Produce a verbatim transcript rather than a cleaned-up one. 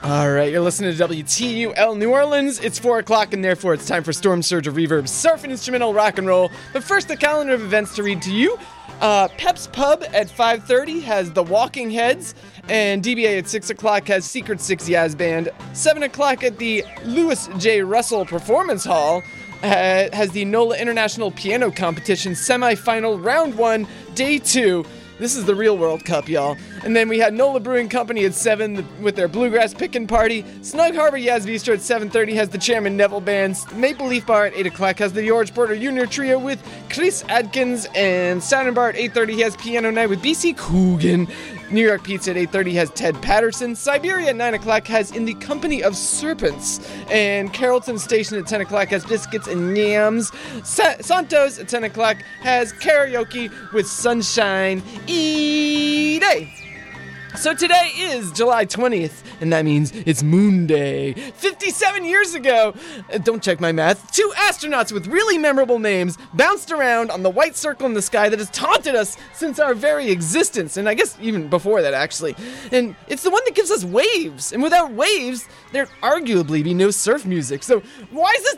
All right, you're listening to W T U L New Orleans. It's four o'clock, and therefore it's time for Storm Surge of Reverb, surf and instrumental rock and roll. But first, the calendar of events to read to you. Uh, Pep's Pub at five thirty has The Walking Heads, and D B A at six o'clock has Secret Six Yaz Band. seven o'clock at the Lewis J. Russell Performance Hall uh, has the NOLA International Piano Competition semifinal round one, day two. This is the real World Cup, y'all. And then we had NOLA Brewing Company at seven with their Bluegrass Pickin' Party. Snug Harbor Yaz Bistro at seven thirty has the Chairman Neville Band. Maple Leaf Bar at eight o'clock has the George Porter Junior Trio with Chris Adkins. And Saturn Bar at eight thirty has Piano Night with B C Coogan. New York Pizza at eight thirty has Ted Patterson. Siberia at nine o'clock has In the Company of Serpents. And Carrollton Station at ten o'clock has Biscuits and Yams. Sa- Santos at ten o'clock has Karaoke with Sunshine E-Day. So today is July twentieth, and that means it's Moon Day. fifty-seven years ago, uh, don't check my math, two astronauts with really memorable names bounced around on the white circle in the sky that has taunted us since our very existence, and I guess even before that, actually. And it's the one that gives us waves, and without waves, there'd arguably be no surf music. So why is this